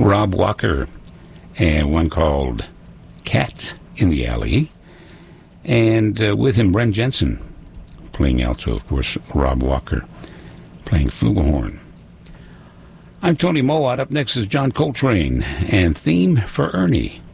Rob Walker, and one called Cat in the Alley. And with him, Brent Jensen, playing alto, of course, Rob Walker playing flugelhorn. I'm Tony Mowat. Up next is John Coltrane and Theme for Ernie.